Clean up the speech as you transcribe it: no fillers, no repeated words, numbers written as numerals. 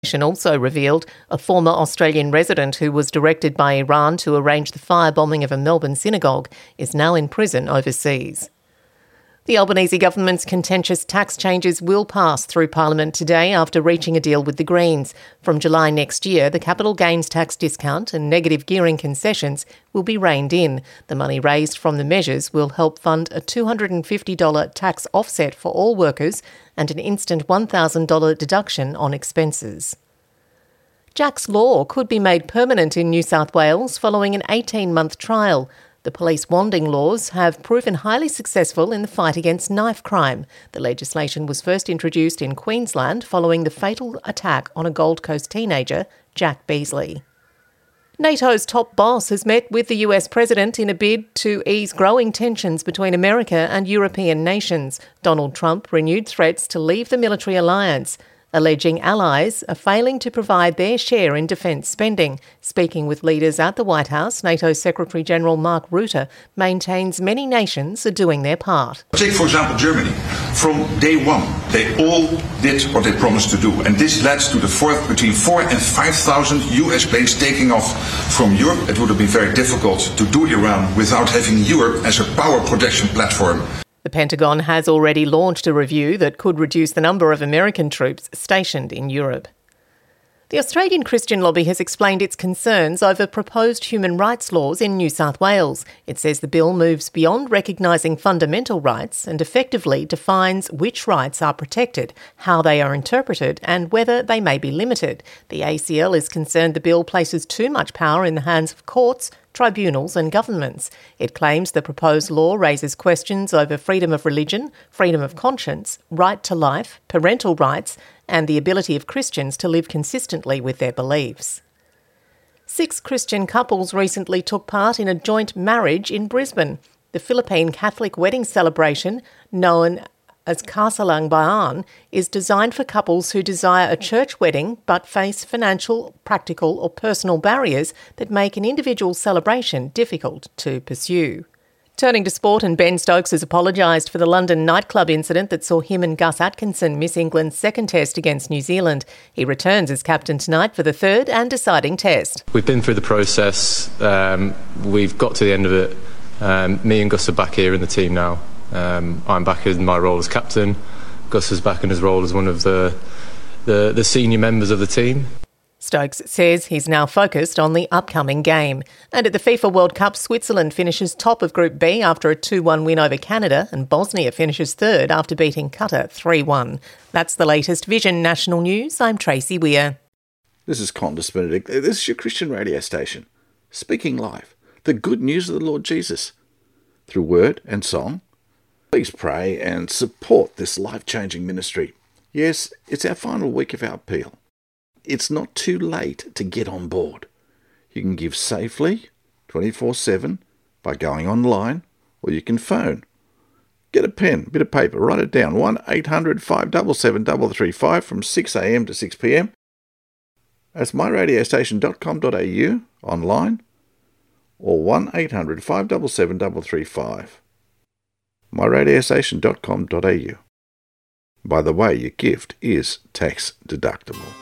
Also revealed a former Australian resident who was directed by Iran to arrange the firebombing of a Melbourne synagogue is now in prison overseas. The Albanese government's contentious tax changes will pass through Parliament today after reaching a deal with the Greens. From July next year, the capital gains tax discount and negative gearing concessions will be reined in. The money raised from the measures will help fund a $250 tax offset for all workers and an instant $1,000 deduction on expenses. Jack's Law could be made permanent in New South Wales following an 18-month trial. The police wanding laws have proven highly successful in the fight against knife crime. The legislation was first introduced in Queensland following the fatal attack on a Gold Coast teenager, Jack Beasley. NATO's top boss has met with the US president in a bid to ease growing tensions between America and European nations. Donald Trump renewed threats to leave the military alliance, alleging allies are failing to provide their share in defence spending. Speaking with leaders at the White House, NATO Secretary-General Mark Rutte maintains many nations are doing their part. Take, for example, Germany. From day one, they all did what they promised to do. And this led to between 4,000 and 5,000 US planes taking off from Europe. It would have been very difficult to do Iran without having Europe as a power projection platform. The Pentagon has already launched a review that could reduce the number of American troops stationed in Europe. The Australian Christian Lobby has explained its concerns over proposed human rights laws in New South Wales. It says the bill moves beyond recognising fundamental rights and effectively defines which rights are protected, how they are interpreted and whether they may be limited. The ACL is concerned the bill places too much power in the hands of courts, tribunals and governments. It claims the proposed law raises questions over freedom of religion, freedom of conscience, right to life, parental rights and the ability of Christians to live consistently with their beliefs. 6 Christian couples recently took part in a joint marriage in Brisbane. The Philippine Catholic wedding celebration, known as Kasalang Bayan, is designed for couples who desire a church wedding but face financial, practical or personal barriers that make an individual celebration difficult to pursue. Turning to sport, and Ben Stokes has apologised for the London nightclub incident that saw him and Gus Atkinson miss England's second test against New Zealand. He returns as captain tonight for the third and deciding test. We've been through the process. We've got to the end of it. Me and Gus are back here in the team now. I'm back in my role as captain. Gus is back in his role as one of the senior members of the team. Stokes says he's now focused on the upcoming game. And at the FIFA World Cup, Switzerland finishes top of Group B after a 2-1 win over Canada, and Bosnia finishes third after beating Qatar 3-1. That's the latest Vision National News. I'm Tracy Weir. This is Qantas Benedict. This is your Christian radio station, speaking live, the good news of the Lord Jesus, through word and song. Please pray and support this life-changing ministry. Yes, it's our final week of our appeal. It's not too late to get on board. You can give safely, 24/7, by going online, or you can phone. Get a pen, bit of paper, write it down, 1-800-577-335 from 6 a.m. to 6 p.m. That's myradiostation.com.au online, or 1-800-577-335. myradiostation.com.au. By the way, your gift is tax deductible.